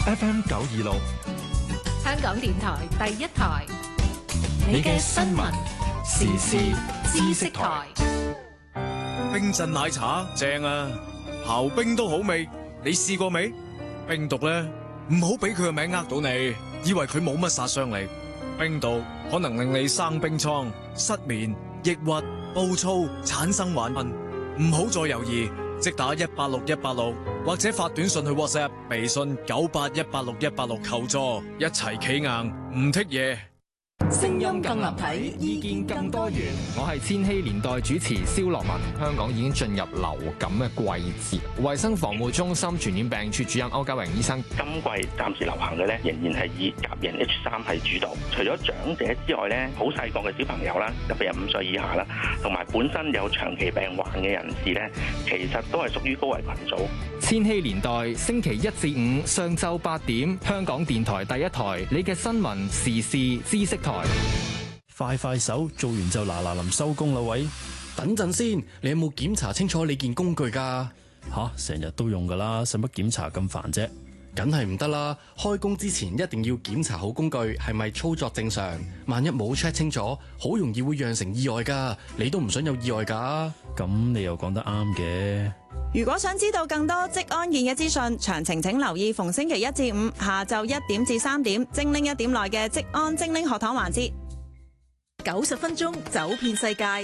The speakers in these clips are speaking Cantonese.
FM 926， 香港電台第一台， 你嘅新聞時事知識台。 冰鎮奶茶正啊，刨冰都好味，你試過未？冰毒咧，唔好俾佢個名呃到你，以為佢冇乜殺傷力。冰毒可能令你生冰瘡、失眠、抑鬱、暴躁，產生幻覺。唔好再猶豫，即打186186或者發短信去 WhatsApp、微信981861186求助，一齊企硬，唔剔嘢。 聲音更立體，意見更多元。我係千禧年代主持蕭樂文。香港已經進入流感嘅季節，衛生防護中心傳染病處主任歐家榮醫生， 今季暫時流行嘅咧，仍然係以甲型 H3係主導。除咗長者之外咧，好細個嘅小朋友啦，特別係5歲以下啦，同埋本身有長期病患嘅人士咧，其實都係屬於高危群組。 千禧年代星期1至5上晝8點，香港電台第一台，你嘅新聞時事知識台。 快手做完就嗱臨收工啦，喂！ 等陣先，你有冇檢查清楚你件工具㗎？ 成日都用㗎啦，使乜檢查咁煩啫？ 梗係唔得啦！開工之前一定要檢查好工具係咪操作正常，萬一冇 check 清楚，好容易會釀成意外㗎。你都唔想有意外㗎？ 咁你又講得啱嘅。 如果想知道更多職安健嘅資訊，詳情請留意逢星期1至5下晝1點至3點，精靈1點內嘅職安精靈學堂環節。90分鐘走遍世界。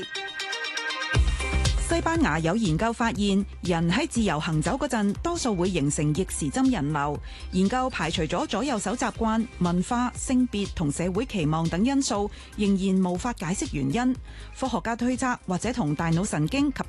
西班牙有研究發現，人喺自由行走嗰陣，多數會形成逆時針人流。研究排除咗左右手習慣、文化、性別同社會期望等因素，仍然無法解釋原因。科學家推測，或者同大腦神經及